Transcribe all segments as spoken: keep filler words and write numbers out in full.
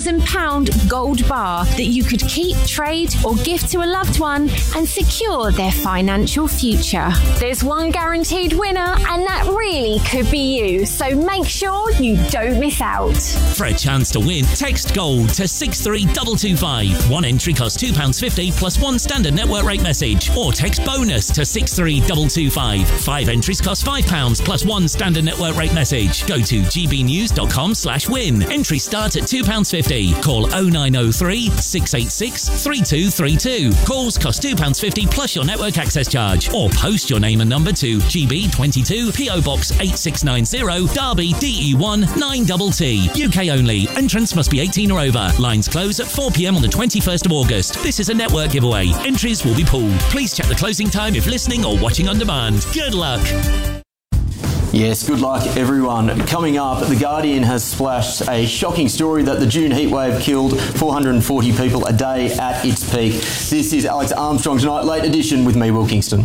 thousand pounds gold bar that you could keep, trade or gift to a loved one and secure their financial future. There's one guaranteed winner and that really could be you, so make sure you don't miss out. For a chance to win, text GOLD to six three two two five. One entry costs two pounds fifty plus one standard network rate message, or text BONUS to six three two two five. Five entries cost five pounds plus one standard network rate message. Go to gbnews.com slash win. Entries start at two pounds fifty. Call oh nine oh three, six eight six, three two three two. Calls cost two pounds fifty plus your network access charge. Or post your name and number to G B twenty-two, P O Box eight six nine zero, Derby, D E one nine T T. U K only. Entrants must be eighteen or over. Lines close at four p.m. on the twenty-first of August. This is a network giveaway. Entries will be pooled. Please check the closing time if listening or watching on demand. Good luck. Yes, good luck everyone. Coming up, The Guardian has splashed a shocking story that the June heatwave killed four hundred forty people a day at its peak. This is Alex Armstrong Tonight, late edition with me, Will Kingston.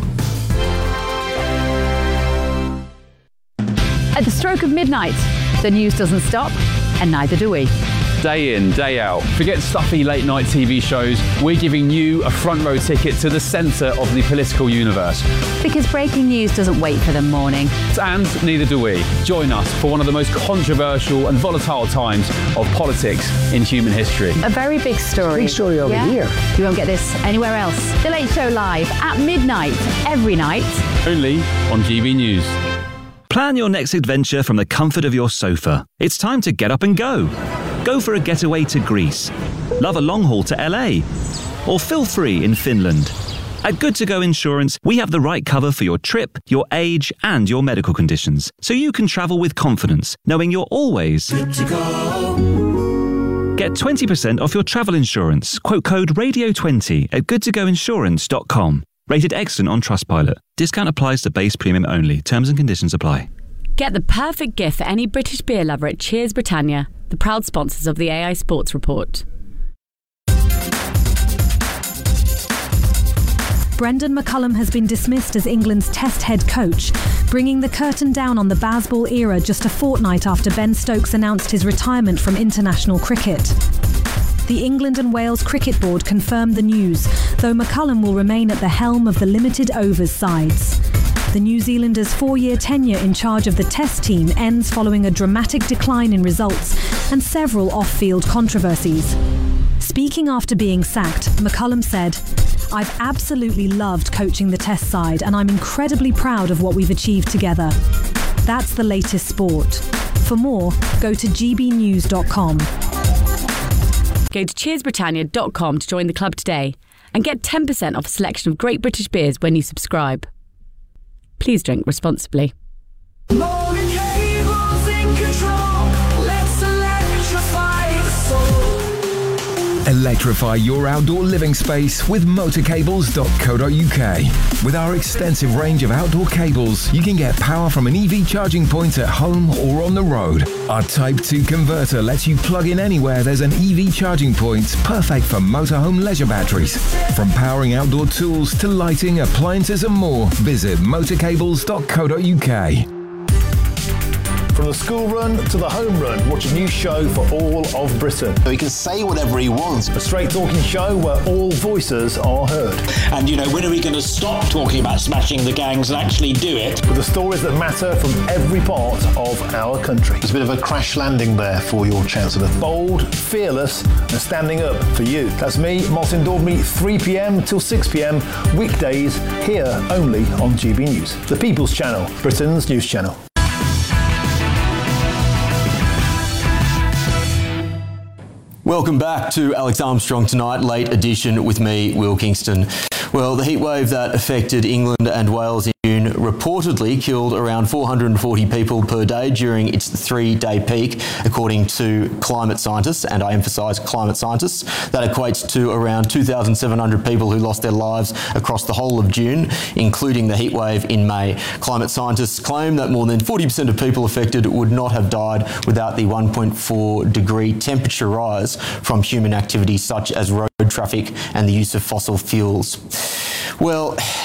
At the stroke of midnight, the news doesn't stop, and neither do we. Day in, day out. Forget stuffy late night T V shows. We're giving you a front row ticket to the centre of the political universe. Because breaking news doesn't wait for the morning. And neither do we. Join us for one of the most controversial and volatile times of politics in human history. A very big story. Big story over yeah? here. You won't get this anywhere else. The Late Show live at midnight, every night. Only on G B News. Plan your next adventure from the comfort of your sofa. It's time to get up and go. Go for a getaway to Greece. Love a long haul to L A. Or feel free in Finland. At Good To Go Insurance, we have the right cover for your trip, your age, and your medical conditions, so you can travel with confidence, knowing you're always good to go. Get twenty percent off your travel insurance. Quote code radio twenty at good to go insurance dot com. Rated excellent on Trustpilot. Discount applies to base premium only. Terms and conditions apply. Get the perfect gift for any British beer lover at Cheers Britannia, the proud sponsors of the A I Sports Report. Brendan McCullum has been dismissed as England's Test head coach, bringing the curtain down on the Bazball era just a fortnight after Ben Stokes announced his retirement from international cricket. The England and Wales Cricket Board confirmed the news, though McCullum will remain at the helm of the limited overs sides. The New Zealanders' four-year tenure in charge of the Test team ends following a dramatic decline in results and several off-field controversies. Speaking after being sacked, McCullum said, "I've absolutely loved coaching the Test side and I'm incredibly proud of what we've achieved together. That's the latest sport. For more, go to g b news dot com. Go to cheers britannia dot com to join the club today and get ten percent off a selection of great British beers when you subscribe. Please drink responsibly. Morning cables in control. Let's electrify the soul. Electrify your outdoor living space with motor cables dot co dot u k. With our extensive range of outdoor cables, you can get power from an E V charging point at home or on the road. Our Type two converter lets you plug in anywhere there's an E V charging point, perfect for motorhome leisure batteries. From powering outdoor tools to lighting, appliances and more, visit motor cables dot co dot u k. From the school run to the home run, watch a new show for all of Britain. He can say whatever he wants. A straight talking show where all voices are heard. And, you know, when are we going to stop talking about smashing the gangs and actually do it? With the stories that matter from every part of our country. It's a bit of a crash landing there for your Chancellor. Bold, fearless and standing up for you. That's me, Martin Daubney, three p.m. till six p.m. weekdays here only on G B News. The People's Channel, Britain's news channel. Welcome back to Alex Armstrong Tonight, late edition with me, Will Kingston. Well, the heatwave that affected England and Wales in June reportedly killed around four hundred forty people per day during its three-day peak, according to climate scientists, and I emphasise climate scientists. That equates to around two thousand seven hundred people who lost their lives across the whole of June, including the heatwave in May. Climate scientists claim that more than forty percent of people affected would not have died without the one point four degree temperature rise from human activities such as road traffic and the use of fossil fuels. Well,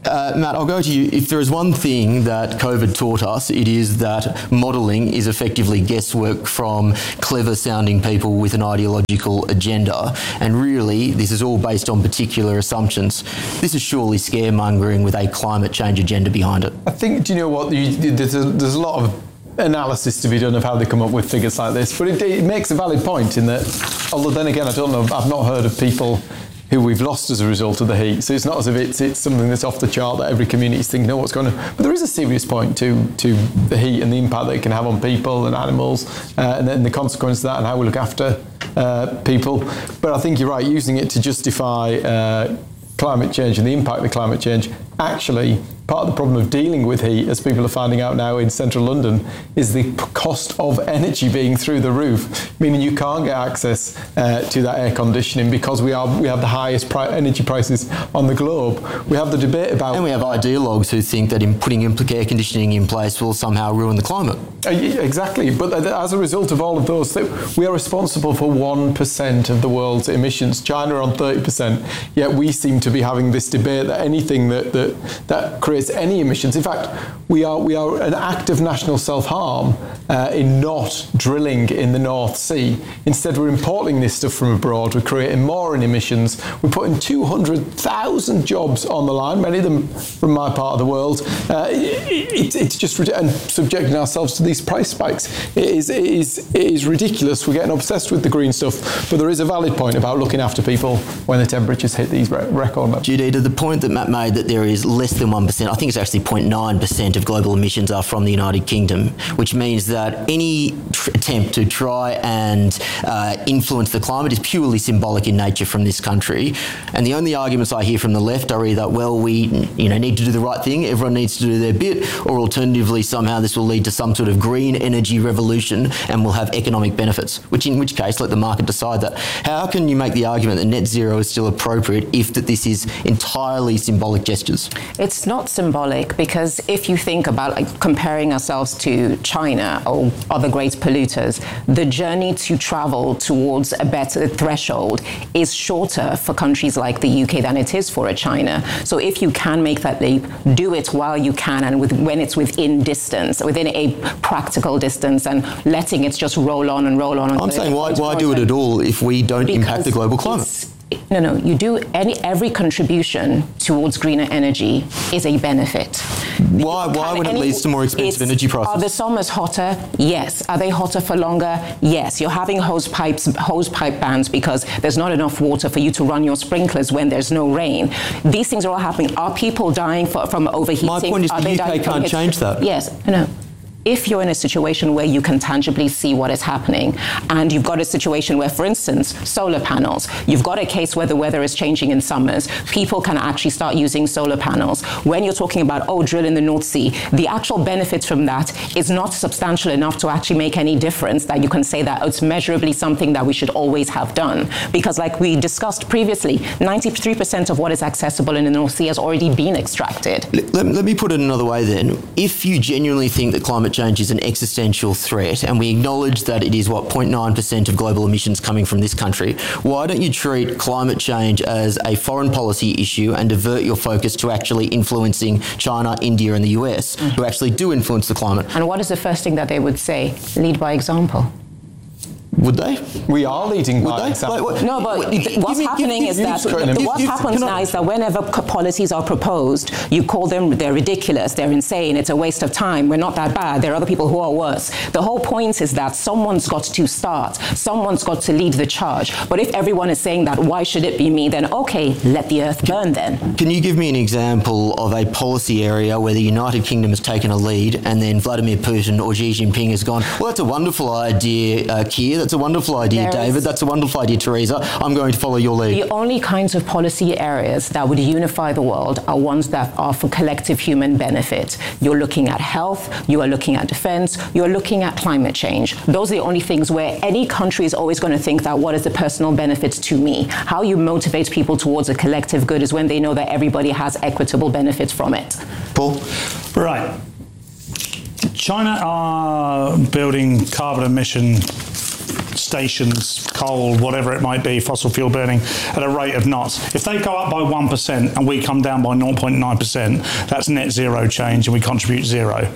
Uh, Matt, I'll go to you. If there is one thing that COVID taught us, it is that modelling is effectively guesswork from clever-sounding people with an ideological agenda. And really, this is all based on particular assumptions. This is surely scaremongering with a climate change agenda behind it. I think, do you know what, you, there's, a, there's a lot of analysis to be done of how they come up with figures like this, but it, it makes a valid point in that, although then again, I don't know, I've not heard of people who we've lost as a result of the heat. So it's not as if it's it's something that's off the chart that every community is thinking, oh, what's going on? But there is a serious point to to the heat and the impact that it can have on people and animals, uh, and then the consequence of that and how we look after uh, people. But I think you're right, using it to justify uh, climate change and the impact of climate change, actually, part of the problem of dealing with heat, as people are finding out now in central London, is the cost of energy being through the roof, meaning you can't get access uh, to that air conditioning because we are we have the highest pri- energy prices on the globe. We have the debate about... And we have ideologues who think that in putting air conditioning in place will somehow ruin the climate. Uh, exactly, but as a result of all of those, we are responsible for one percent of the world's emissions. China are on thirty percent, yet we seem to be having this debate that anything that, that, that creates any emissions. In fact, we are we are an act of national self-harm uh, in not drilling in the North Sea. Instead, we're importing this stuff from abroad. We're creating more in emissions. We're putting two hundred thousand jobs on the line, many of them from my part of the world. Uh, it, it, it's just and subjecting ourselves to these price spikes. It is, it is it is ridiculous. We're getting obsessed with the green stuff, but there is a valid point about looking after people when the temperatures hit these record levels. Judy, to the point that Matt made that there is less than one percent, I think it's actually zero point nine percent of global emissions are from the United Kingdom, which means that any tr- attempt to try and uh, influence the climate is purely symbolic in nature from this country. And the only arguments I hear from the left are either, well, we you know need to do the right thing, everyone needs to do their bit, or alternatively, somehow this will lead to some sort of green energy revolution and will have economic benefits, which in which case, let the market decide that. How can you make the argument that net zero is still appropriate if that this is entirely symbolic gestures? It's not symbolic, because if you think about like, comparing ourselves to China or other great polluters, the journey to travel towards a better threshold is shorter for countries like the U K than it is for a China. So if you can make that leap, do it while you can and with, when it's within distance, within a practical distance, and letting it just roll on and roll on. I'm saying why, why do it at all if we don't because impact the global climate? No, no, you do any every contribution towards greener energy is a benefit. Why Why when it leads to more expensive energy prices? Are the summers hotter? Yes. Are they hotter for longer? Yes. You're having hose pipes, hose pipe bans because there's not enough water for you to run your sprinklers when there's no rain. These things are all happening. Are people dying for, from overheating? My point is are the U K can't change that. Yes. No. If you're in a situation where you can tangibly see what is happening, and you've got a situation where, for instance, solar panels, you've got a case where the weather is changing in summers, people can actually start using solar panels. When you're talking about, oh, drill in the North Sea, the actual benefits from that is not substantial enough to actually make any difference that you can say that it's measurably something that we should always have done. Because like we discussed previously, ninety-three percent of what is accessible in the North Sea has already been extracted. Let, let me put it another way then. If you genuinely think that climate change is an existential threat, and we acknowledge that it is, what, zero point nine percent of global emissions coming from this country, why don't you treat climate change as a foreign policy issue and divert your focus to actually influencing China, India and the U S, mm-hmm. who actually do influence the climate? And what is the first thing that they would say? Lead by example. Would they? We are leading Would by they? example. Like, no, but th- what's me, happening give, give, is that th- what give, happens now is that whenever policies are proposed, you call them, they're ridiculous, they're insane, it's a waste of time, we're not that bad, there are other people who are worse. The whole point is that someone's got to start, someone's got to lead the charge. But if everyone is saying that, why should it be me, then okay, let the earth burn then. Can you give me an example of a policy area where the United Kingdom has taken a lead and then Vladimir Putin or Xi Jinping has gone, well, that's a wonderful idea, uh, Keir, that's a wonderful idea, there David, that's a wonderful idea, Theresa, I'm going to follow your lead. The only kinds of policy areas that would unify the world are ones that are for collective human benefit. You're looking at health, you are looking at defense, you're looking at climate change. Those are the only things where any country is always going to think that what is the personal benefits to me? How you motivate people towards a collective good is when they know that everybody has equitable benefits from it. Paul? Right. China are building carbon emission stations, coal, whatever it might be, fossil fuel burning, at a rate of knots. If they go up by one percent and we come down by zero point nine percent, that's net zero change and we contribute zero.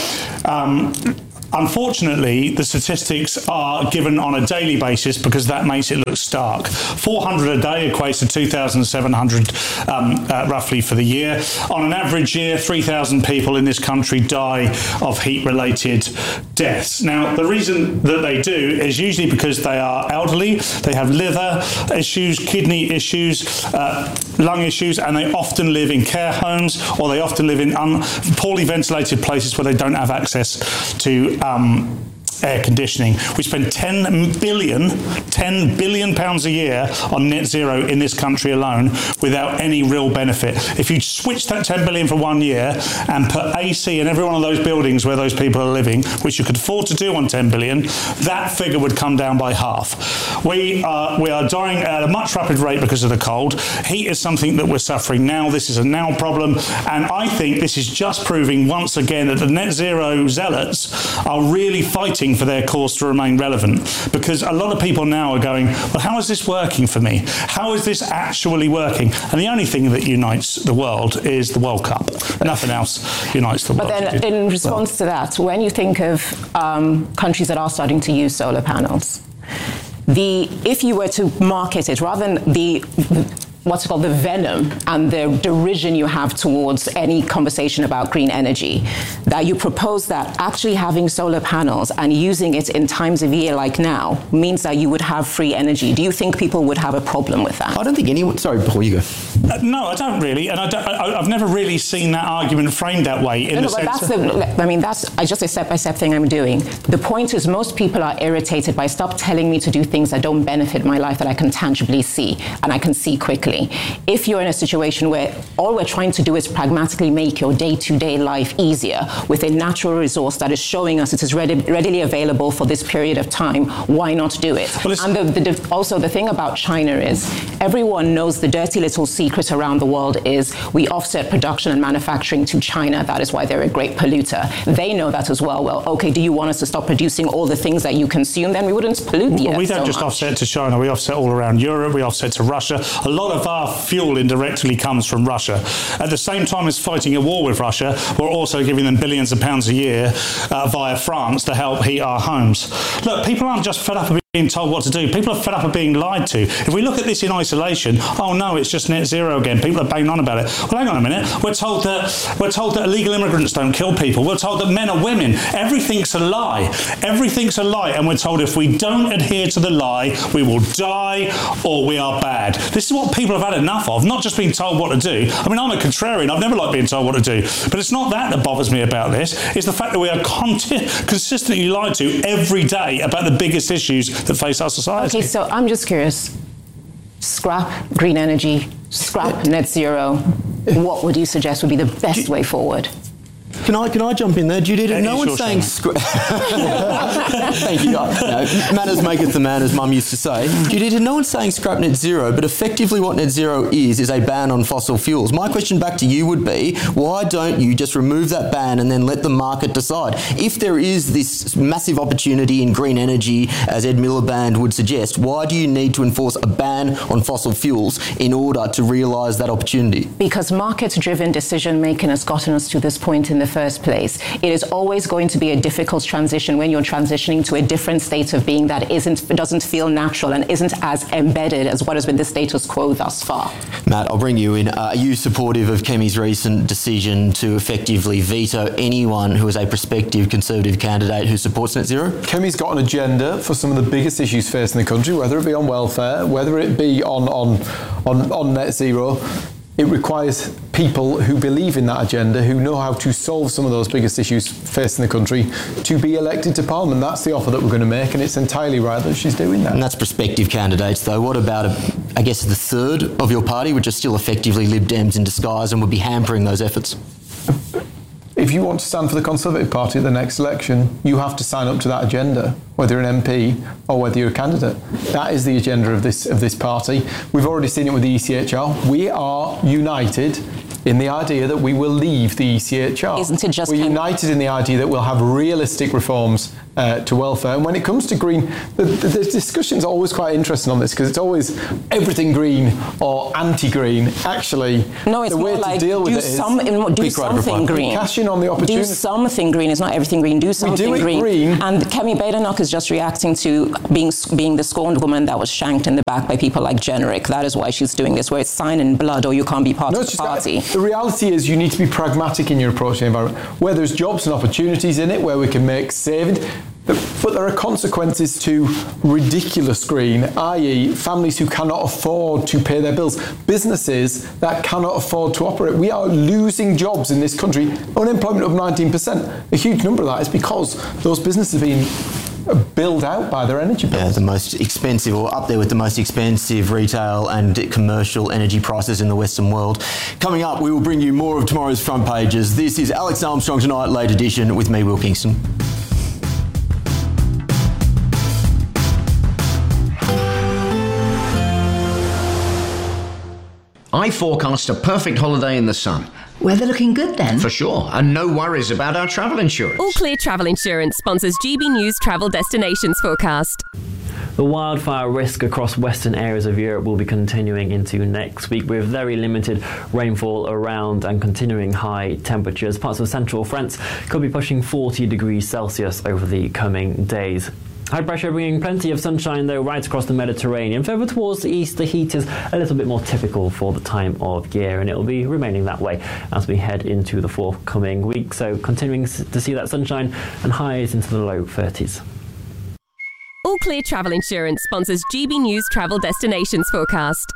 Um, Unfortunately, the statistics are given on a daily basis because that makes it look stark. four hundred a day equates to two thousand seven hundred um, uh, roughly for the year. On an average year, three thousand people in this country die of heat-related deaths. Now, the reason that they do is usually because they are elderly, they have liver issues, kidney issues, uh, lung issues, and they often live in care homes or they often live in un- poorly ventilated places where they don't have access to Um, air conditioning. We spend ten billion, ten billion pounds a year on net zero in this country alone without any real benefit. If you switch that ten billion for one year and put A C in every one of those buildings where those people are living, which you could afford to do on ten billion, that figure would come down by half. We are, we are dying at a much rapid rate because of the cold. Heat is something that we're suffering now. This is a now problem. And I think this is just proving once again that the net zero zealots are really fighting for their cause to remain relevant, because a lot of people now are going, well, how is this working for me? How is this actually working? And the only thing that unites the world is the World Cup. Nothing else unites the world. But then in response to that, when you think of um, countries that are starting to use solar panels, the if you were to market it, rather than the what's called the venom and the derision you have towards any conversation about green energy, that you propose that actually having solar panels and using it in times of year like now means that you would have free energy. Do you think people would have a problem with that? I don't think anyone... Sorry, before you go. Uh, no, I don't really. And I don't, I, I've never really seen that argument framed that way. In no, the no, but sense that's the, I mean, that's just a step-by-step thing I'm doing. The point is most people are irritated by stop telling me to do things that don't benefit my life that I can tangibly see and I can see quickly. If you're in a situation where all we're trying to do is pragmatically make your day-to-day life easier with a natural resource that is showing us it is ready, readily available for this period of time, why not do it? Well, and the, the, also the thing about China is everyone knows the dirty little secret around the world is we offset production and manufacturing to China. That is why they're a great polluter. They know that as well. Well, okay, do you want us to stop producing all the things that you consume? Then we wouldn't pollute the well, earth we don't so just much. offset to China. We offset all around Europe. We offset to Russia. A lot of our fuel indirectly comes from Russia. At the same time as fighting a war with Russia, we're also giving them billions of pounds a year uh, via France to help heat our homes. Look, people aren't just fed up of being told what to do. People are fed up of being lied to. If we look at this in isolation, oh no, it's just net zero again. People are banging on about it. Well, hang on a minute. We're told that we're told that illegal immigrants don't kill people. We're told that men are women. Everything's a lie. Everything's a lie. And we're told if we don't adhere to the lie, we will die or we are bad. This is what people have had enough of, not just being told what to do. I mean, I'm a contrarian. I've never liked being told what to do. But it's not that that bothers me about this. It's the fact that we are conti- consistently lied to every day about the biggest issues that face our society. Okay, so I'm just curious. Scrap green energy, scrap net zero. What would you suggest would be the best way forward? Can I can I jump in there, Judy? Yeah, no one's saying scrap. Thank you. No, manners maketh the man, as Mum used to say. Judy, no one's saying scrap net zero, but effectively what net zero is is a ban on fossil fuels. My question back to you would be, why don't you just remove that ban and then let the market decide? If there is this massive opportunity in green energy, as Ed Miliband would suggest, why do you need to enforce a ban on fossil fuels in order to realise that opportunity? Because market-driven decision-making has gotten us to this point in the first place. It is always going to be a difficult transition when you're transitioning to a different state of being that isn't doesn't feel natural and isn't as embedded as what has been the status quo thus far. Matt, I'll bring you in. Uh, are you supportive of Kemi's recent decision to effectively veto anyone who is a prospective Conservative candidate who supports net zero? Kemi's got an agenda for some of the biggest issues facing the country, whether it be on welfare, whether it be on on on, on net zero. It requires people who believe in that agenda, who know how to solve some of those biggest issues facing the country, to be elected to Parliament. That's the offer that we're going to make, and it's entirely right that she's doing that. And that's prospective candidates, though. What about, a, I guess, the third of your party, which are still effectively Lib Dems in disguise and would be hampering those efforts? If you want to stand for the Conservative Party at the next election, you have to sign up to that agenda, whether you're an M P or whether you're a candidate. That is the agenda of this of this party. We've already seen it with the E C H R. We are united in the idea that we will leave the E C H R. Isn't it just We're Kemi? united in the idea that we'll have realistic reforms uh, to welfare. And when it comes to green, the, the, the discussion's always quite interesting on this because it's always everything green or anti-green. Actually, no, it's the way more to like deal with do it is some, do something green. Cash in on the opportunity. Do something green. It's not everything green. Do something we do green. It green. And Kemi Badenoch is just reacting to being being the scorned woman that was shanked in the back by people like Generic. That is why she's doing this, where it's sign in blood or you can't be part no, of the party. Got, the reality is you need to be pragmatic in your approach to the environment. Where there's jobs and opportunities in it, where we can make savings, but there are consequences to ridiculous green, that is families who cannot afford to pay their bills, businesses that cannot afford to operate. We are losing jobs in this country, unemployment of nineteen percent. A huge number of that is because those businesses have been billed out by their energy bills. Yeah, the most expensive, or up there with the most expensive retail and commercial energy prices in the Western world. Coming up, we will bring you more of tomorrow's front pages. This is Alex Armstrong Tonight, late edition, with me, Will Kingston. I forecast a perfect holiday in the sun. Weather looking good then? For sure, and no worries about our travel insurance. All Clear Travel Insurance sponsors G B News Travel Destinations Forecast. The wildfire risk across western areas of Europe will be continuing into next week with very limited rainfall around and continuing high temperatures. Parts of central France could be pushing forty degrees Celsius over the coming days. High pressure bringing plenty of sunshine though right across the Mediterranean. Further towards the east, the heat is a little bit more typical for the time of year, and it will be remaining that way as we head into the forthcoming week. So continuing to see that sunshine and highs into the low thirties. All Clear Travel Insurance sponsors G B News Travel Destinations Forecast.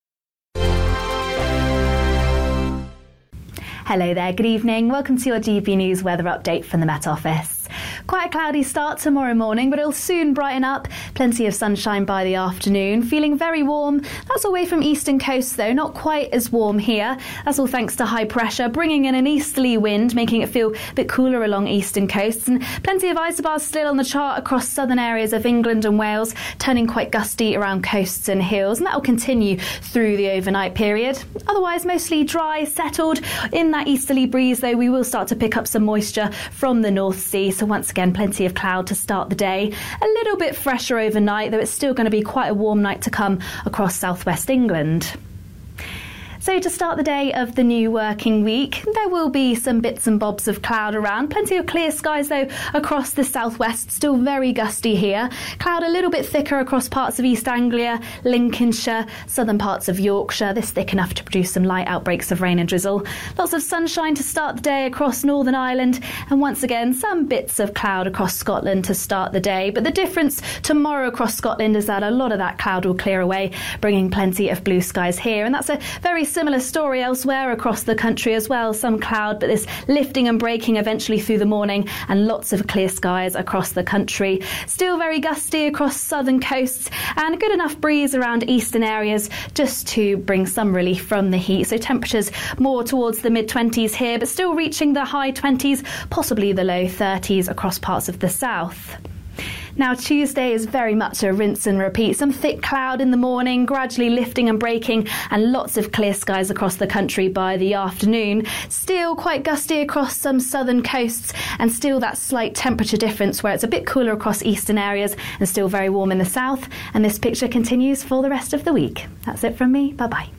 Hello there, good evening. Welcome to your G B News weather update from the Met Office. Quite a cloudy start tomorrow morning, but it'll soon brighten up. Plenty of sunshine by the afternoon. Feeling very warm. That's away from eastern coasts though, not quite as warm here. That's all thanks to high pressure, bringing in an easterly wind, making it feel a bit cooler along eastern coasts. And plenty of isobars still on the chart across southern areas of England and Wales, turning quite gusty around coasts and hills. And that will continue through the overnight period. Otherwise, mostly dry, settled. In that easterly breeze though, we will start to pick up some moisture from the North Sea. So once again, plenty of cloud to start the day. A little bit fresher overnight, though it's still going to be quite a warm night to come across southwest England. So to start the day of the new working week, there will be some bits and bobs of cloud around. Plenty of clear skies though across the southwest, still very gusty here. Cloud a little bit thicker across parts of East Anglia, Lincolnshire, southern parts of Yorkshire. This thick enough to produce some light outbreaks of rain and drizzle. Lots of sunshine to start the day across Northern Ireland, and once again some bits of cloud across Scotland to start the day. But the difference tomorrow across Scotland is that a lot of that cloud will clear away, bringing plenty of blue skies here. And that's a very similar story elsewhere across the country as well. Some cloud, but this lifting and breaking eventually through the morning, and lots of clear skies across the country. Still very gusty across southern coasts, and a good enough breeze around eastern areas just to bring some relief from the heat. So temperatures more towards the mid twenties here, but still reaching the high twenties, possibly the low thirties across parts of the south. Now Tuesday is very much a rinse and repeat. Some thick cloud in the morning, gradually lifting and breaking, and lots of clear skies across the country by the afternoon. Still quite gusty across some southern coasts, and still that slight temperature difference where it's a bit cooler across eastern areas and still very warm in the south. And this picture continues for the rest of the week. That's it from me. Bye-bye.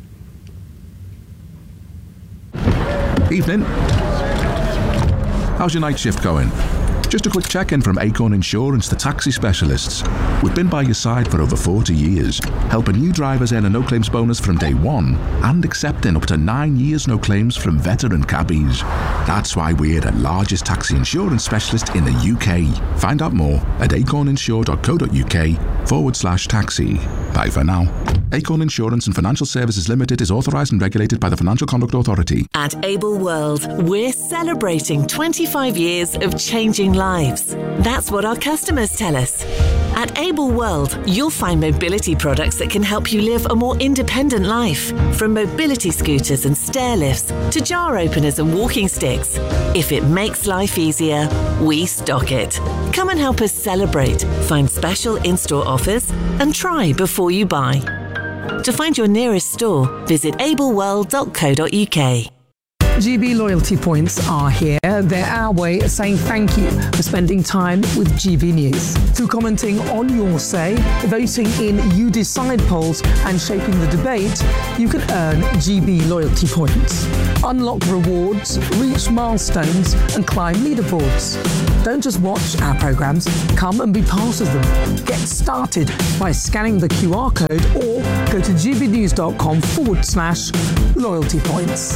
Evening. How's your night shift going? Just a quick check-in from Acorn Insurance, the taxi specialists. We've been by your side for over forty years, helping new drivers earn a no-claims bonus from day one and accepting up to nine years no claims from veteran cabbies. That's why we're the largest taxi insurance specialist in the U K. Find out more at acorninsure.co.uk forward slash taxi. Bye for now. Acorn Insurance and Financial Services Limited is authorised and regulated by the Financial Conduct Authority. At Able World, we're celebrating twenty-five years of changing lives. That's what our customers tell us. At Able World, you'll find mobility products that can help you live a more independent life. From mobility scooters and stair lifts to jar openers and walking sticks. If it makes life easier, we stock it. Come and help us celebrate, find special in-store offers, and try before you buy. To find your nearest store, visit able world dot co dot uk. G B loyalty points are here. They're our way of saying thank you for spending time with G B News. Through commenting on your say, voting in You Decide polls and shaping the debate, you can earn G B loyalty points. Unlock rewards, reach milestones and climb leaderboards. Don't just watch our programmes, come and be part of them. Get started by scanning the Q R code or go to gbnews.com forward slash loyalty points.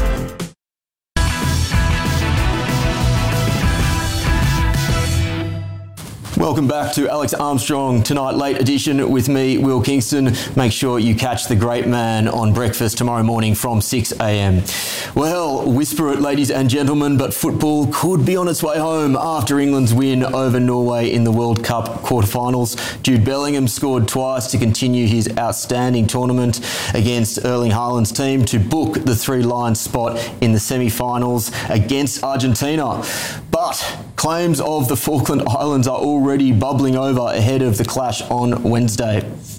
Welcome back to Alex Armstrong Tonight Late Edition with me, Will Kingston. Make sure you catch the great man on breakfast tomorrow morning from six a m. Well, whisper it, ladies and gentlemen, but football could be on its way home after England's win over Norway in the World Cup quarterfinals. Jude Bellingham scored twice to continue his outstanding tournament against Erling Haaland's team to book the Three Lions spot in the semi-finals against Argentina. But claims of the Falkland Islands are already bubbling over ahead of the clash on Wednesday.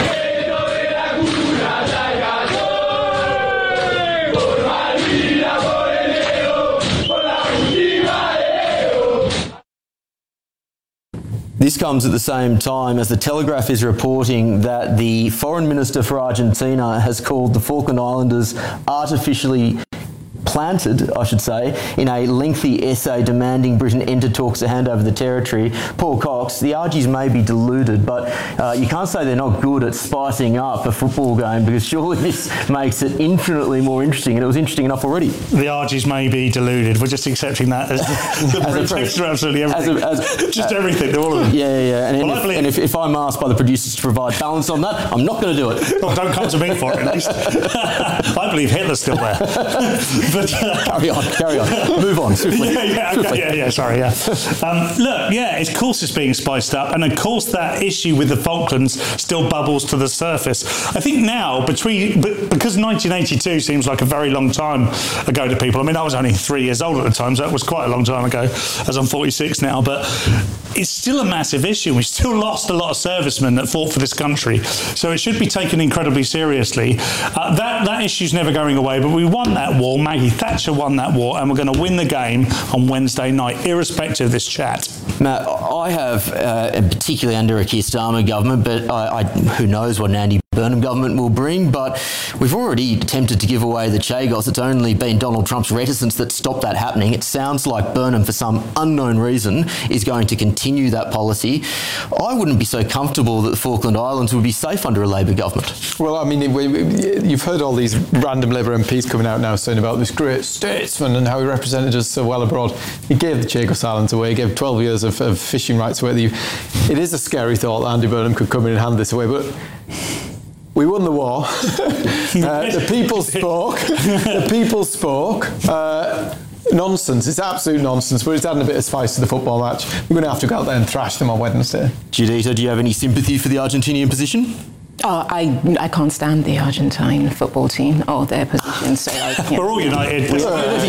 This comes at the same time as the Telegraph is reporting that the Foreign Minister for Argentina has called the Falkland Islanders artificially planted, I should say, in a lengthy essay demanding Britain enter talks to hand over the territory. Paul Cox, the Argies may be deluded, but uh, you can't say they're not good at spicing up a football game, because surely this makes it infinitely more interesting, and it was interesting enough already. The Argies may be deluded. We're just accepting that as the pretext for absolutely everything. As a, as, just uh, everything, all of them. Yeah, yeah, yeah. And, well, if, and if, if I'm asked by the producers to provide balance on that, I'm not going to do it. Well, don't come to me for it, at least. I believe Hitler's still there. But, uh, carry on, carry on. Move on, swiftly. Yeah, yeah, swiftly. yeah, yeah, sorry, yeah. Um, look, yeah, of course it's being spiced up, and of course that issue with the Falklands still bubbles to the surface. I think now, between because nineteen eighty-two seems like a very long time ago to people. I mean, I was only three years old at the time, so that was quite a long time ago, as I'm forty-six now, but it's still a massive issue. We still lost a lot of servicemen that fought for this country, so it should be taken incredibly seriously. Uh, that, that issue's never going away, but we won that war. Maggie Thatcher won that war, and we're going to win the game on Wednesday night, irrespective of this chat. Matt, I have, uh, particularly under a Keir Starmer government, but I, I, who knows what an Andy Burnham government will bring, but we've already attempted to give away the Chagos. It's only been Donald Trump's reticence that stopped that happening. It sounds like Burnham, for some unknown reason, is going to continue that policy. I wouldn't be so comfortable that the Falkland Islands would be safe under a Labor government. Well, I mean, you've heard all these random Labour M Ps coming out now saying about this great statesman and how he represented us so well abroad. He gave the Chagos Islands away, he gave twelve years of, of fishing rights away. It is a scary thought that Andy Burnham could come in and hand this away, but we won the war. uh, the people spoke. The people spoke. Uh, nonsense. It's absolute nonsense, but it's adding a bit of spice to the football match. We're going to have to go out there and thrash them on Wednesday. Judita, do you have any sympathy for the Argentinian position? Oh, I I can't stand the Argentine football team or their position. So I, yeah. We're all united. Good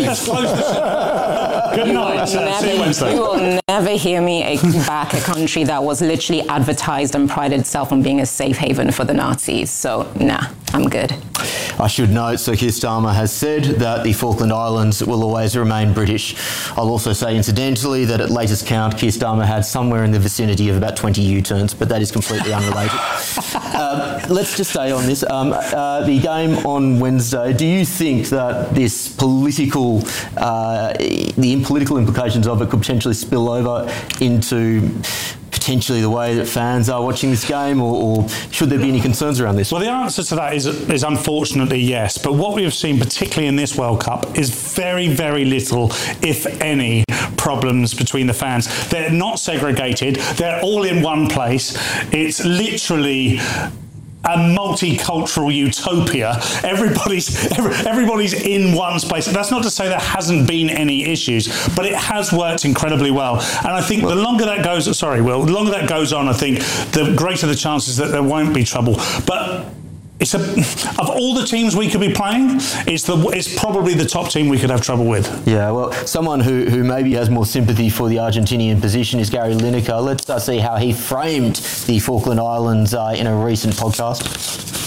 night. Uh, see you Wednesday. You will never hear me back a country that was literally advertised and prided itself on being a safe haven for the Nazis. So, nah, I'm good. I should note, Sir Keir Starmer has said that the Falkland Islands will always remain British. I'll also say, incidentally, that at latest count, Keir Starmer had somewhere in the vicinity of about twenty U-turns, but that is completely unrelated. um, let's just stay on this. Um, uh, the game on Wednesday, do you think that this political, uh, the political implications of it could potentially spill over into potentially the way that fans are watching this game, or, or should there be any concerns around this? Well, the answer to that is, is unfortunately yes. But what we have seen, particularly in this World Cup, is very, very little, if any, problems between the fans. They're not segregated. They're all in one place. It's literally a multicultural utopia. Everybody's every, everybody's in one space. That's not to say there hasn't been any issues, but it has worked incredibly well. And I think the longer that goes, sorry, Will, the longer that goes on, I think the greater the chances that there won't be trouble. But it's a, of all the teams we could be playing, it's the it's probably the top team we could have trouble with. Yeah, well, someone who, who maybe has more sympathy for the Argentinian position is Gary Lineker. Let's uh, see how he framed the Falkland Islands uh, in a recent podcast.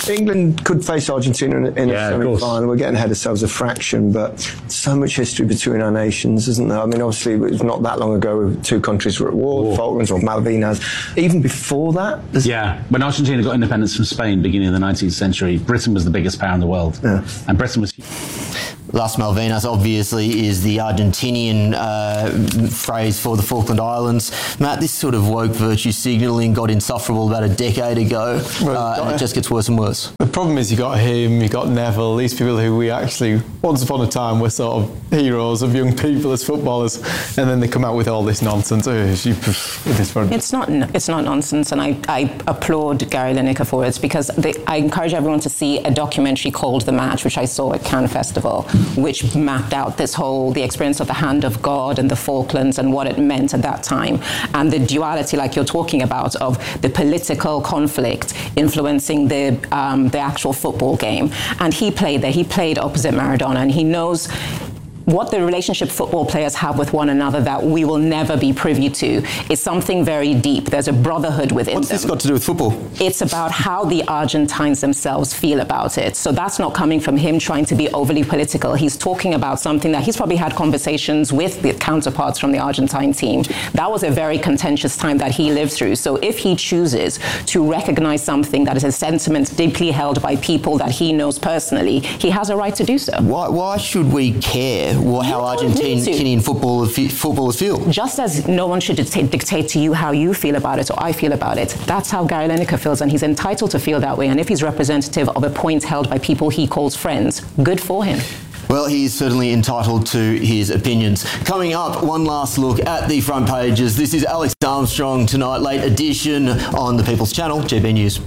England could face Argentina in, in Yeah, a of course. semi-final. We're getting ahead of ourselves a fraction, but so much history between our nations, isn't there? I mean, obviously, it was not that long ago two countries were at war, war. Falklands or Malvinas. Even before that? Yeah, when Argentina got independence from Spain, beginning of the nineteenth century, Britain was the biggest power in the world. Yeah. And Britain was... Las Malvinas obviously is the Argentinian uh, phrase for the Falkland Islands. Matt, this sort of woke virtue signalling got insufferable about a decade ago, uh, and it just gets worse and worse. The problem is you got him, you got Neville, these people who we actually, once upon a time, were sort of heroes of young people as footballers, and then they come out with all this nonsense. Oh, you, this it's not it's not nonsense, and I, I applaud Gary Lineker for it, because they, I encourage everyone to see a documentary called The Match, which I saw at Cannes Festival, which mapped out this whole, the experience of the hand of God and the Falklands and what it meant at that time. And the duality, like you're talking about, of the political conflict influencing the, um, the actual football game. And he played there, he played opposite Maradona, and he knows what the relationship football players have with one another that we will never be privy to. Is something very deep. There's a brotherhood within What's them. this got to do with football? It's about how the Argentines themselves feel about it. So that's not coming from him trying to be overly political. He's talking about something that he's probably had conversations with the counterparts from the Argentine team. That was a very contentious time that he lived through. So if he chooses to recognize something that is a sentiment deeply held by people that he knows personally, he has a right to do so. Why, why should we care what, how Argentinian football, footballers feel? Just as no one should dictate, dictate to you how you feel about it or I feel about it, that's how Gary Lineker feels, and he's entitled to feel that way. And if he's representative of a point held by people he calls friends, good for him. Well, he's certainly entitled to his opinions. Coming up, one last look at the front pages. This is Alex Armstrong Tonight, late edition on the People's Channel, G B News.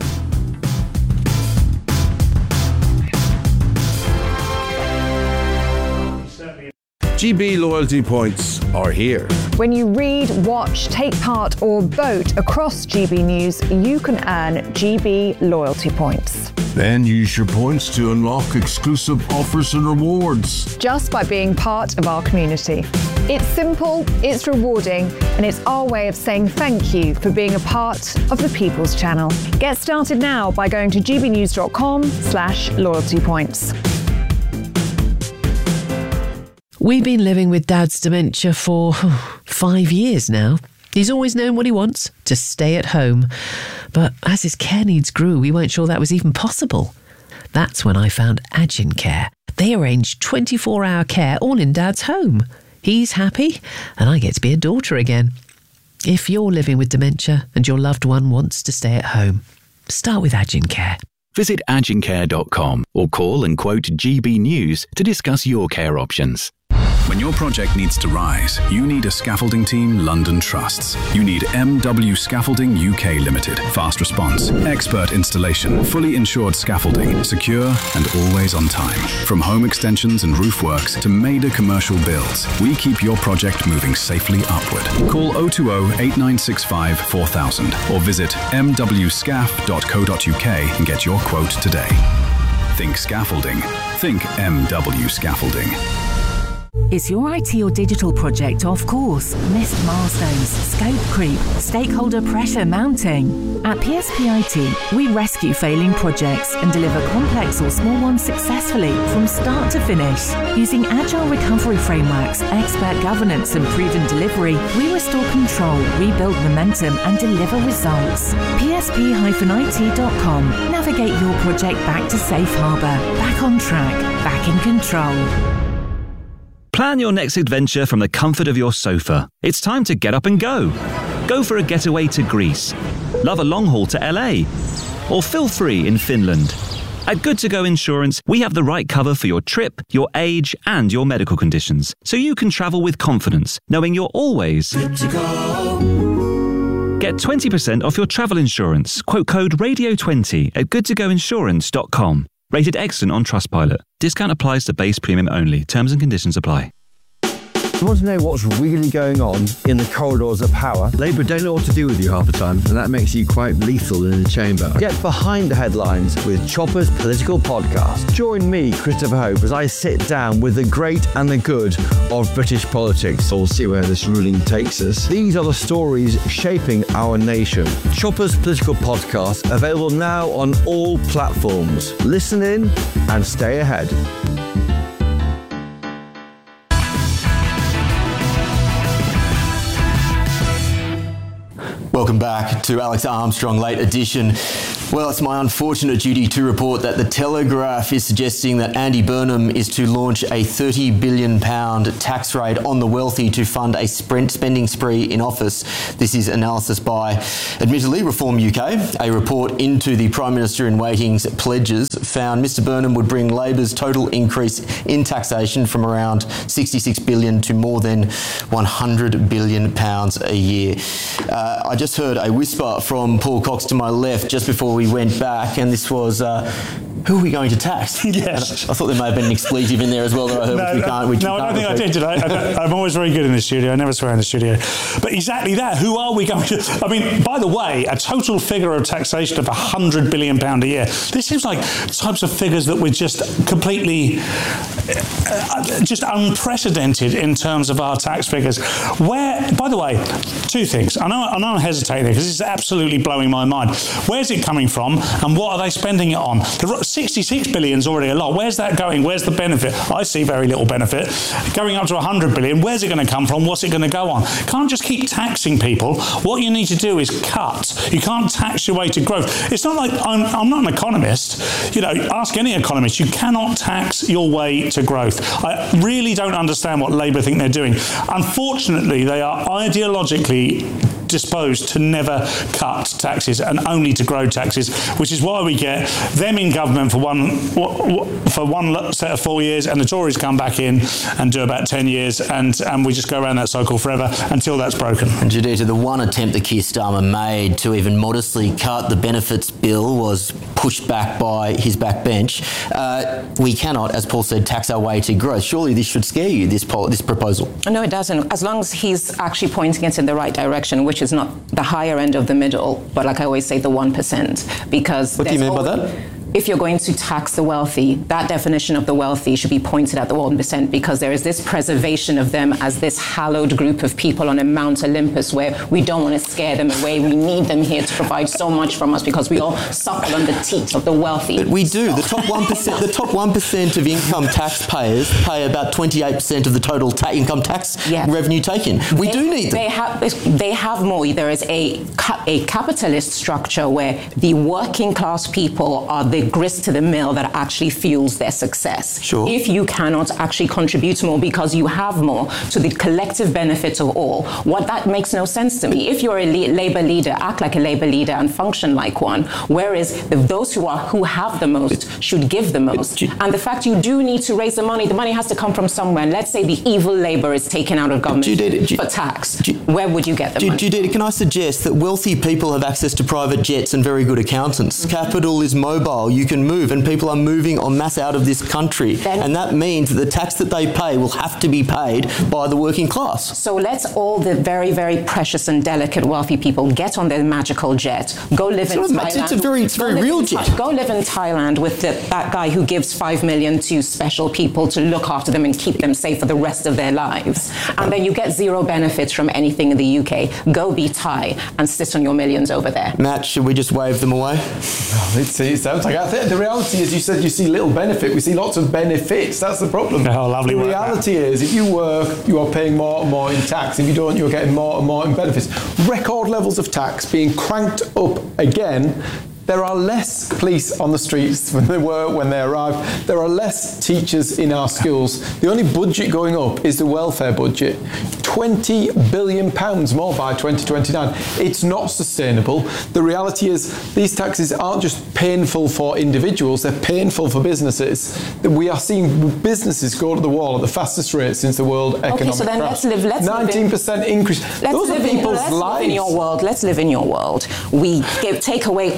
G B loyalty points are here. When you read, watch, take part or vote across G B News, you can earn G B loyalty points. Then use your points to unlock exclusive offers and rewards. Just by being part of our community. It's simple, it's rewarding, and it's our way of saying thank you for being a part of the People's Channel. Get started now by going to gbnews.com slash loyalty points. We've been living with Dad's dementia for five years now. He's always known what he wants, to stay at home. But as his care needs grew, we weren't sure that was even possible. That's when I found Agincare. They arrange twenty-four hour care all in Dad's home. He's happy, and I get to be a daughter again. If you're living with dementia and your loved one wants to stay at home, start with Agincare. Visit agincare dot com or call and quote G B News to discuss your care options. When your project needs to rise, you need a scaffolding team London trusts. You need M W Scaffolding U K Limited. Fast response, expert installation, fully insured scaffolding, secure and always on time. From home extensions and roof works to major commercial builds, we keep your project moving safely upward. Call oh two oh, eight nine six five, four thousand or visit m w scaff dot co dot u k and get your quote today. Think scaffolding. Think M W Scaffolding. Is your I T or digital project off course? Missed milestones, scope creep, stakeholder pressure mounting? At P S P I T, we rescue failing projects and deliver complex or small ones successfully from start to finish. Using agile recovery frameworks, expert governance and proven delivery, we restore control, rebuild momentum and deliver results. P S P I T dot com. Navigate your project back to safe harbour, back on track, back in control. Plan your next adventure from the comfort of your sofa. It's time to get up and go. Go for a getaway to Greece. Love a long haul to L A. Or feel free in Finland. At Good To Go Insurance, we have the right cover for your trip, your age, and your medical conditions, so you can travel with confidence, knowing you're always good to go. Get twenty percent off your travel insurance. Quote code radio twenty at good to go insurance dot com. Rated excellent on Trustpilot. Discount applies to base premium only. Terms and conditions apply. You want to know what's really going on in the corridors of power? Labour don't know what to do with you half the time, and that makes you quite lethal in the chamber. Get behind the headlines with Chopper's Political Podcast. Join me, Christopher Hope, as I sit down with the great and the good of British politics. We'll see where this ruling takes us. These are the stories shaping our nation. Chopper's Political Podcast, available now on all platforms. Listen in and stay ahead. Welcome back to Alex Armstrong Late Edition. Well, it's my unfortunate duty to report that the Telegraph is suggesting that Andy Burnham is to launch a thirty billion pounds tax raid on the wealthy to fund a sprint spending spree in office. This is analysis by, admittedly, Reform U K. A report into the Prime Minister in Waiting's pledges found Mr Burnham would bring Labor's total increase in taxation from around sixty-six billion pounds to more than one hundred billion pounds a year. Uh, I just heard a whisper from Paul Cox to my left just before we went back, and this was, uh, who are we going to tax? Yes. I thought there may have been an expletive in there as well that I heard, no, which we can't. Which no, we can't I don't think repeat. I did. Did I? I I'm always very good in the studio. I never swear in the studio. But exactly that. Who are we going to? I mean, by the way, a total figure of taxation of one hundred billion pounds a year. This seems like types of figures that we're just completely, uh, just unprecedented in terms of our tax figures. Where, by the way, two things. I know, I know I'm hesitating because this is absolutely blowing my mind. Where's it coming from, and what are they spending it on? The sixty-six billion is already a lot. Where's that going? Where's the benefit? I see very little benefit. Going up to one hundred billion, where's it going to come from? What's it going to go on? Can't just keep taxing people. What you need to do is cut. You can't tax your way to growth. It's not like I'm, I'm not an economist. You know, ask any economist. You cannot tax your way to growth. I really don't understand what Labour think they're doing. Unfortunately, they are ideologically disposed to never cut taxes and only to grow taxes, which is why we get them in government for one for one set of four years, and the Tories come back in and do about ten years, and, and we just go around that cycle forever until that's broken. And Judita, the one attempt that Keir Starmer made to even modestly cut the benefits bill was pushed back by his backbench. Uh, we cannot, as Paul said, tax our way to growth. Surely this should scare you, this, pol- this proposal. No, it doesn't. As long as he's actually pointing it in the right direction, which is not the higher end of the middle, but like I always say, the one percent. Because what do you mean by that? If you're going to tax the wealthy, that definition of the wealthy should be pointed at the one percent, because there is this preservation of them as this hallowed group of people on a Mount Olympus where we don't want to scare them away. We need them here to provide so much from us because we all suckle on the teat of the wealthy. But we do. The top one percent, the top one percent of income taxpayers pay about twenty-eight percent of the total ta- income tax yes. revenue taken. We they, do need them. They have, they have more. There is a, a capitalist structure where the working class people are the grist to the mill that actually fuels their success. Sure. If you cannot actually contribute more because you have more to the collective benefit of all, what that makes no sense to me. If you're a le- Labour leader, act like a Labour leader and function like one, whereas the, those who are who have the most should give the most. And the fact you do need to raise the money, the money has to come from somewhere. And let's say the evil Labour is taken out of government Judita, for tax. Judita, where would you get the money? Judita, can I suggest that wealthy people have access to private jets and very good accountants? Mm-hmm. Capital is mobile. You can move, and people are moving en masse out of this country. Then, and that means that the tax that they pay will have to be paid by the working class. So let's all the very, very precious and delicate wealthy people get on their magical jet, go live it's in not, Thailand. It's a very, it's very real jet. Th- go live in Thailand with the, that guy who gives five million to special people to look after them and keep them safe for the rest of their lives. And then you get zero benefits from anything in the U K. Go be Thai and sit on your millions over there. Matt, should we just wave them away? Oh, it sounds like that. The reality is, you said you see little benefit. We see lots of benefits. That's the problem. Oh, lovely. The reality that. is, if you work, you are paying more and more in tax. If you don't, you're getting more and more in benefits. Record levels of tax being cranked up again. There are less police on the streets than there were when they arrived. There are less teachers in our schools. The only budget going up is the welfare budget. twenty billion pounds more by twenty twenty-nine. It's not sustainable. The reality is these taxes aren't just painful for individuals, they're painful for businesses. We are seeing businesses go to the wall at the fastest rate since the World Economic Okay, so then Crash. let's live, let's nineteen percent live in, increase. Let's Those live are in, people's let's lives. live in your world. Let's live in your world. We give, take away all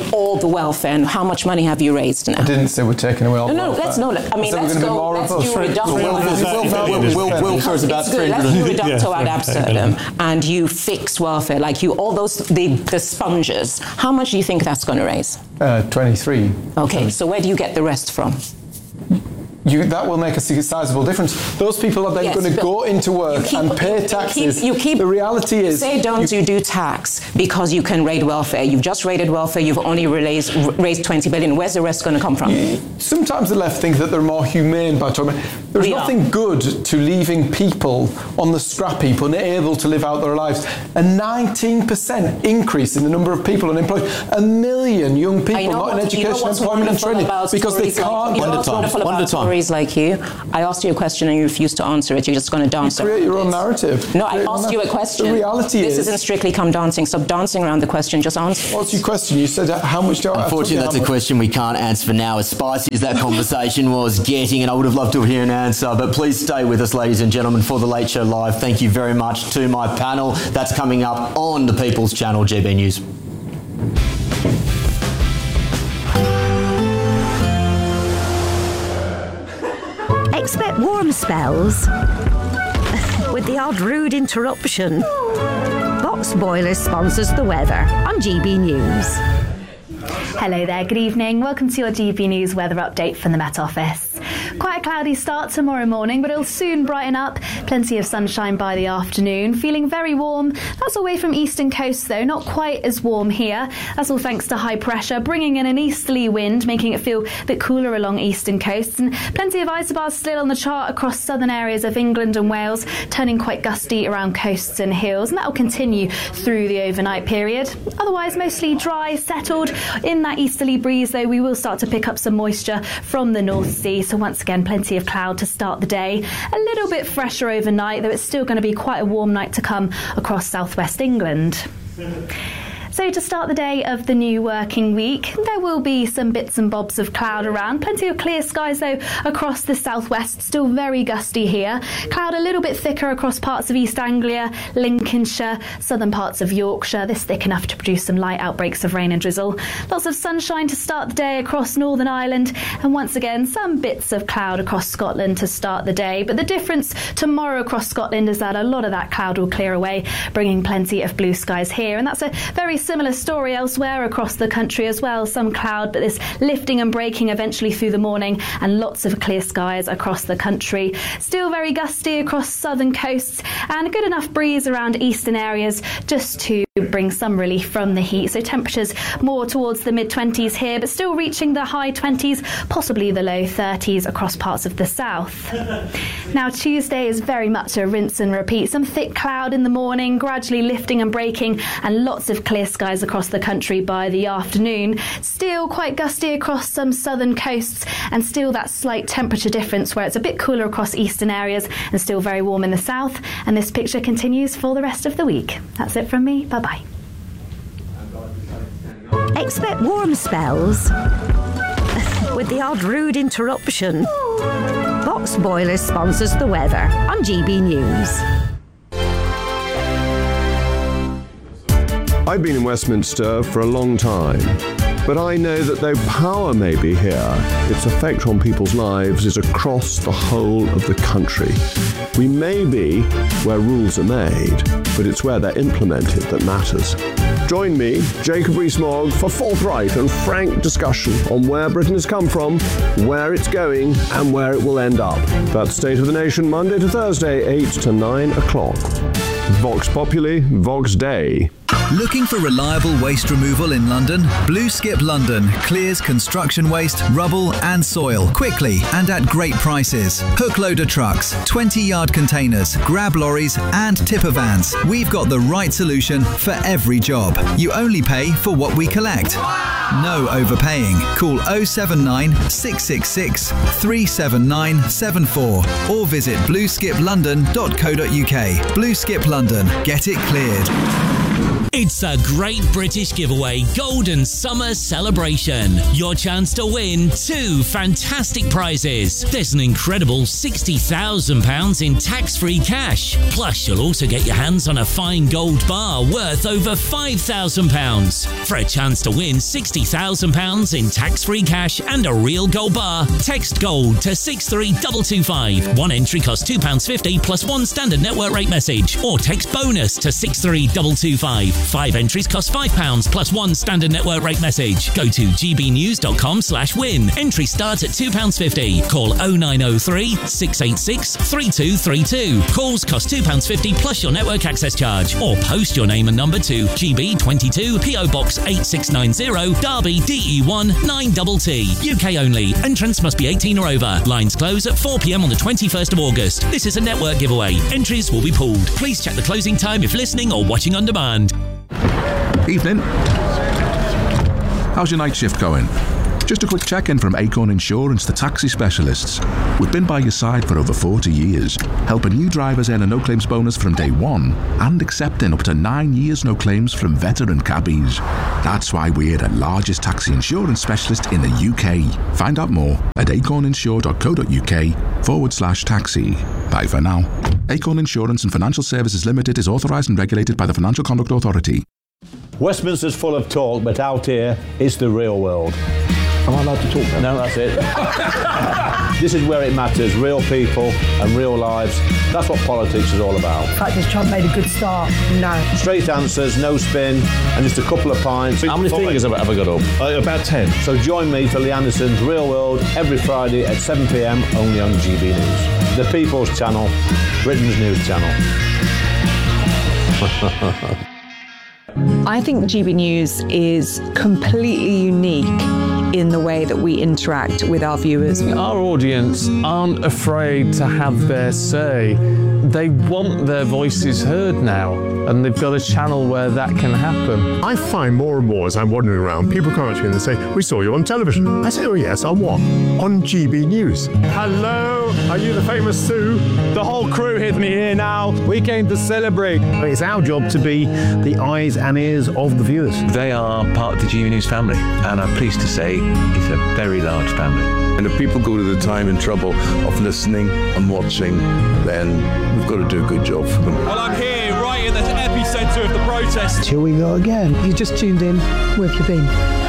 with welfare and how much money have you raised now? I didn't say we're taking away all No, no, welfare. let's no. I mean, I let's go. Let's do reductio. Welfare is about It's good. Let's do reductio ad absurdum, and you fix welfare, like you all those the the sponges. How much do you think that's going to raise? Uh, twenty-three. Okay, so where do you get the rest from? You, that will make a sizable difference. Those people are then Yes, going to but go into work keep- and pay you taxes. keep- you keep- the reality is... Say don't you, do tax because you can raid welfare. You've just raided welfare, you've only raised, raised twenty billion. Where's the rest going to come from? Sometimes the left think that they're more humane by talking. There's We are. nothing good to leaving people on the scrap heap unable to live out their lives. A nineteen percent increase in the number of people unemployed. A million young people I know not in what- you know education, what's employment and wonderful training about because they Tories like- can't you get know a what's job. wonderful One about at a time. Tories like you? I asked you a question and you refused to answer it. You're just going to dance. You create your own narrative. No, I Create asked your you a narrative. question. The reality this is... isn't Strictly Come Dancing. Stop dancing around the question. Just answer. What's your question? You said uh, how much do I... Unfortunately, that's a question we can't answer for now. As spicy as that conversation was getting, and I would have loved to hear an answer, but please stay with us, ladies and gentlemen, for The Late Show Live. Thank you very much to my panel. That's coming up on the People's Channel, G B News. Expect warm spells with the odd rude interruption. Box Boiler sponsors the weather on G B News. Hello there, good evening. Welcome to your G B News weather update from the Met Office. Quite a cloudy start tomorrow morning, but it'll soon brighten up. Plenty of sunshine by the afternoon. Feeling very warm. That's away from eastern coast, though. Not quite as warm here. That's all thanks to high pressure, bringing in an easterly wind, making it feel a bit cooler along eastern coasts. And plenty of isobars still on the chart across southern areas of England and Wales, turning quite gusty around coasts and hills. And that will continue through the overnight period. Otherwise, mostly dry, settled. In that easterly breeze, though, we will start to pick up some moisture from the North Sea. So once again, plenty of cloud to start the day. A little bit fresher overnight, though it's still going to be quite a warm night to come across southwest England. So to start the day of the new working week, there will be some bits and bobs of cloud around. Plenty of clear skies, though, across the southwest. Still very gusty here. Cloud a little bit thicker across parts of East Anglia, Lincolnshire, southern parts of Yorkshire. This thick enough to produce some light outbreaks of rain and drizzle. Lots of sunshine to start the day across Northern Ireland. And once again, some bits of cloud across Scotland to start the day. But the difference tomorrow across Scotland is that a lot of that cloud will clear away, bringing plenty of blue skies here. And that's a very similar story elsewhere across the country as well. Some cloud, but this lifting and breaking eventually through the morning, and lots of clear skies across the country. Still very gusty across southern coasts, and a good enough breeze around eastern areas just to bring some relief from the heat. So temperatures more towards the mid twenties here, but still reaching the high twenties, possibly the low thirties across parts of the south. Now Tuesday is very much a rinse and repeat. Some thick cloud in the morning, gradually lifting and breaking, and lots of clear skies across the country by the afternoon. Still quite gusty across some southern coasts, and still that slight temperature difference where it's a bit cooler across eastern areas and still very warm in the south. And this picture continues for the rest of the week. That's it from me. Bye-bye. Expect warm spells with the odd rude interruption. Box Boiler sponsors the weather on G B News. I've been in Westminster for a long time, but I know that though power may be here, its effect on people's lives is across the whole of the country. We may be where rules are made, but it's where they're implemented that matters. Join me, Jacob Rees-Mogg, for forthright and frank discussion on where Britain has come from, where it's going, and where it will end up. That's State of the Nation, Monday to Thursday, eight to nine o'clock. Vox Populi, Vox Dei. Looking for reliable waste removal in London? Blue Skip London clears construction waste, rubble and soil quickly and at great prices. Hook loader trucks, twenty yard containers, grab lorries and tipper vans. We've got the right solution for every job. You only pay for what we collect. No overpaying. Call oh seven nine, six six six, three seven nine seven four or visit blue skip london dot co dot uk. Blue Skip London. Get it cleared. It's the Great British Giveaway Golden Summer Celebration. Your chance to win two fantastic prizes. There's an incredible sixty thousand pounds in tax-free cash. Plus, you'll also get your hands on a fine gold bar worth over five thousand pounds. For a chance to win sixty thousand pounds in tax-free cash and a real gold bar, text GOLD to six three two two five. One entry costs two pounds fifty plus one standard network rate message. Or text BONUS to six three two two five. Five entries cost five pounds plus one standard network rate message. Go to gbnews.com slash win. Entry starts at two pounds fifty. Call oh nine oh three, six eight six, three two three two. Calls cost two pounds fifty plus your network access charge. Or post your name and number to G B twenty-two P O Box eight six nine zero, Derby D E one nine T T. U K only. Entrance must be eighteen or over. Lines close at four p m on the twenty-first of August. This is a network giveaway. Entries will be pulled. Please check the closing time if listening or watching on demand. Evening. How's your night shift going? Just a quick check-in from Acorn Insurance, the taxi specialists. We've been by your side for over forty years, helping new drivers earn a no-claims bonus from day one and accepting up to nine years no claims from veteran cabbies. That's why we're the largest taxi insurance specialist in the U K. Find out more at acorninsure.co.uk forward slash taxi. Bye for now. Acorn Insurance and Financial Services Limited is authorised and regulated by the Financial Conduct Authority. Westminster's full of talk, but out here, it's the real world. Am I allowed to talk now? No, that's it. This is where it matters, real people and real lives. That's what politics is all about. In fact, has Trump made a good start? No. Straight answers, no spin, and just a couple of pints. How many fingers have I got up? Uh, about ten. So join me for Lee Anderson's Real World every Friday at seven p m only on G B News. The People's Channel, Britain's news channel. I think G B News is completely unique in the way that we interact with our viewers. Our audience aren't afraid to have their say. They want their voices heard now, and they've got a channel where that can happen. I find more and more as I'm wandering around, people come up to me and they say, "We saw you on television." I say, "Oh yes, on what?" "On G B News." Hello, are you the famous Sue? The whole crew with me here now. We came to celebrate. It's our job to be the eyes and ears of the viewers. They are part of the G B News family, and I'm pleased to say it's a very large family. And if people go to the time and trouble of listening and watching, then we've got to do a good job for them. Well, I'm here right in the epicentre of the protest. Here we go again. You just tuned in. Where have you been?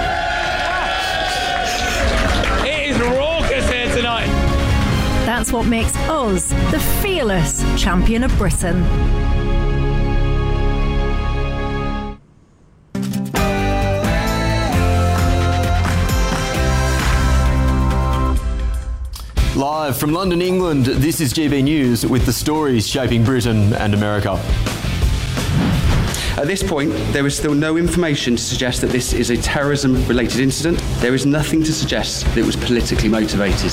It is raucous here tonight. That's what makes us the fearless champion of Britain. Live from London, England, this is G B News with the stories shaping Britain and America. At this point, there is still no information to suggest that this is a terrorism-related incident. There is nothing to suggest that it was politically motivated.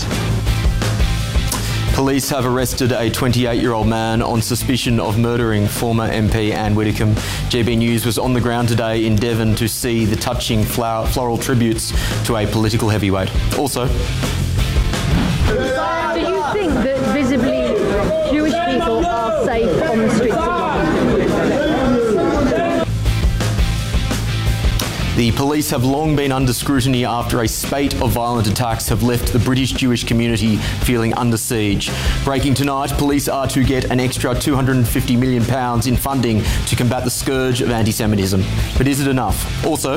Police have arrested a twenty-eight-year-old man on suspicion of murdering former M P Anne Widdecombe. G B News was on the ground today in Devon to see the touching flower, floral tributes to a political heavyweight. Also, Do you think that visibly Jewish people are safe on the streets of London? the police have long been under scrutiny after a spate of violent attacks have left the British Jewish community feeling under siege. Breaking tonight, police are to get an extra two hundred fifty million pounds in funding to combat the scourge of anti-Semitism. But is it enough? Also,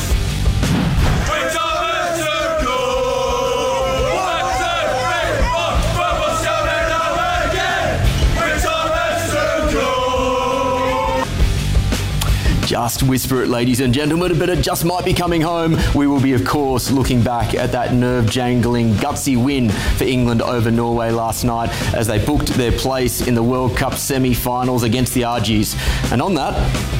just whisper it, ladies and gentlemen, but it just might be coming home. We will be, of course, looking back at that nerve-jangling, gutsy win for England over Norway last night as they booked their place in the World Cup semi-finals against the Argies. And on that,